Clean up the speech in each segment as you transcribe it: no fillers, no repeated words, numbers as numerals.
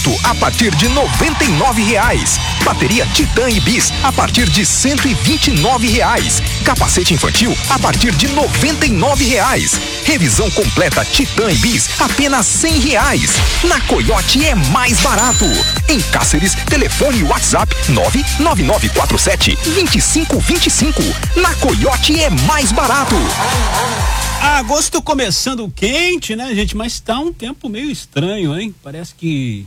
a partir de R$ 99,00. Bateria Titan Ibis a partir de R$ 129,00. Capacete infantil a partir de R$ 99,00. Revisão completa Titan Ibis apenas R$ 100,00. Na Coiote é mais barato. Em Cáceres, telefone WhatsApp 99947-2525. Na Coiote é mais barato. Agosto começando quente, né, gente? Mas tá um tempo meio estranho, hein? Parece que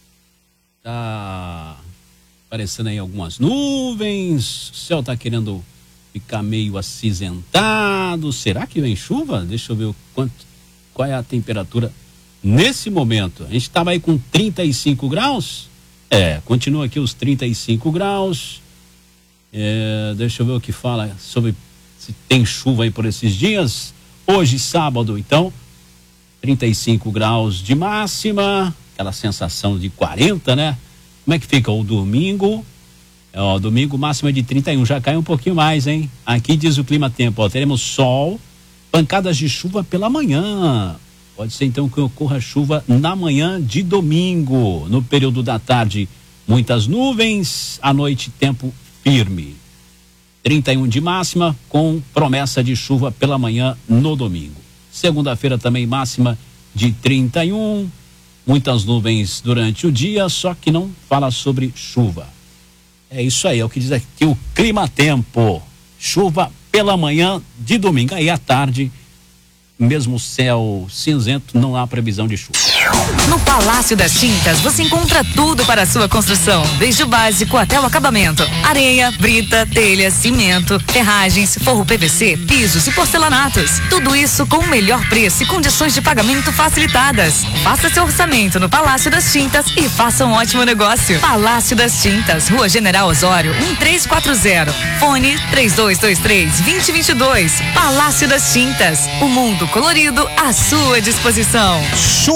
tá aparecendo aí algumas nuvens, o céu tá querendo ficar meio acinzentado. Será que vem chuva? Deixa eu ver qual é a temperatura nesse momento. A gente tava aí com 35 graus. Continua aqui os 35 graus. Deixa eu ver o que fala sobre se tem chuva aí por esses dias. Hoje, sábado, então, 35 graus de máxima, aquela sensação de 40, né? Como é que fica o domingo? Domingo máxima de 31, já cai um pouquinho mais, hein? Aqui diz o Clima Tempo, teremos sol, pancadas de chuva pela manhã. Pode ser então que ocorra chuva na manhã de domingo. No período da tarde, muitas nuvens, à noite tempo firme. 31 de máxima, com promessa de chuva pela manhã no domingo. Segunda-feira também máxima de 31, muitas nuvens durante o dia, só que não fala sobre chuva. É isso aí, é o que diz aqui o Clima Tempo. Chuva pela manhã de domingo. Aí à tarde, mesmo céu cinzento, não há previsão de chuva. No Palácio das Tintas você encontra tudo para a sua construção, desde o básico até o acabamento: areia, brita, telha, cimento, ferragens, forro PVC, pisos e porcelanatos. Tudo isso com o melhor preço e condições de pagamento facilitadas. Faça seu orçamento no Palácio das Tintas e faça um ótimo negócio. Palácio das Tintas, Rua General Osório, 1340. Fone 3223-2022. Palácio das Tintas, o mundo colorido à sua disposição.